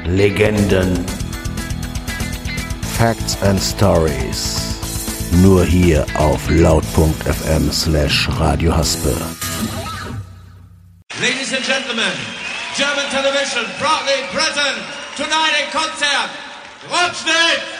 Legenden, Facts and Stories. Nur hier auf laut.fm/Radio Haspe. Ladies and gentlemen, German television proudly present tonight in concert, Rotschnitt!